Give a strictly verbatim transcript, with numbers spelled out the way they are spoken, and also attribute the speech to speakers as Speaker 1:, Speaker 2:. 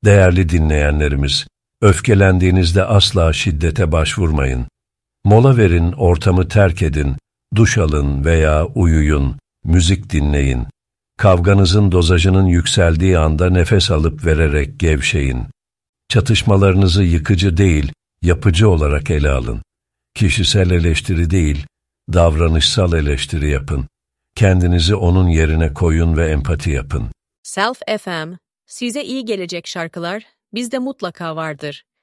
Speaker 1: Değerli dinleyenlerimiz, öfkelendiğinizde asla şiddete başvurmayın. Mola verin, ortamı terk edin, duş alın veya uyuyun, müzik dinleyin. Kavganızın dozajının yükseldiği anda nefes alıp vererek gevşeyin. Çatışmalarınızı yıkıcı değil, yapıcı olarak ele alın. Kişisel eleştiri değil, davranışsal eleştiri yapın. Kendinizi onun yerine koyun ve empati yapın.
Speaker 2: Self F M, size iyi gelecek şarkılar bizde mutlaka vardır.